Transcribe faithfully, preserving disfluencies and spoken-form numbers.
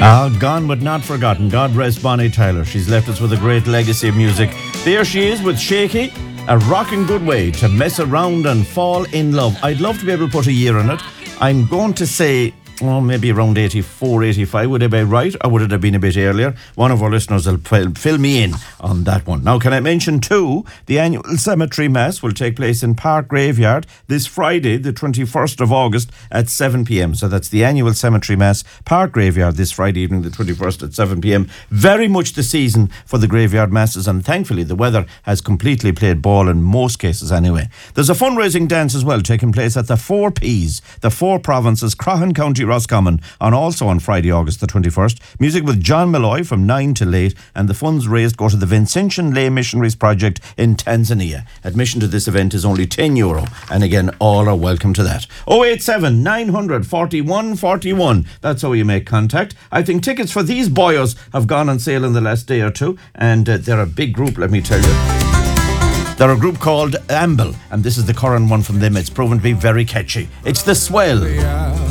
Ah, gone but not forgotten. God rest Bonnie Tyler. She's left us with a great legacy of music. There she is with Shaky, a rocking good way to mess around and fall in love. I'd love to be able to put a year on it. I'm going to say, well, maybe around eighty-four, eighty-five. Would I be right, or would it have been a bit earlier? One of our listeners will fill, fill me in on that one. Now, can I mention too, the annual cemetery mass will take place in Park Graveyard this Friday, the twenty-first of August at seven p.m. So that's the annual cemetery mass, Park Graveyard, this Friday evening, the twenty-first at seven p.m. Very much the season for the graveyard masses, and thankfully the weather has completely played ball in most cases anyway. There's a fundraising dance as well taking place at the Four Ps, the Four Provinces, Croghan County, Roscommon, on also on Friday, August the twenty-first. Music with John Malloy from nine till eight, and the funds raised go to the Vincentian Lay Missionaries Project in Tanzania. Admission to this event is only ten euro, and again, all are welcome to that. oh eight seven, nine hundred, forty-one forty-one. That's how you make contact. I think tickets for these boyos have gone on sale in the last day or two, and uh, they're a big group, let me tell you. They're a group called Amble, and this is the current one from them. It's proven to be very catchy. It's The Swell.